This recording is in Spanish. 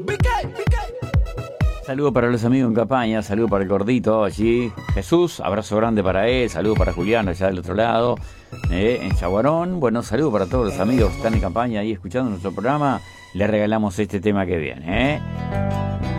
Saludo para los amigos en Campaña, saludo para el gordito allí, Jesús, abrazo grande para él, saludo para Julián allá del otro lado, en Chaguarón. Bueno, saludo para todos los amigos que están en Campaña ahí escuchando nuestro programa. Les regalamos este tema que viene,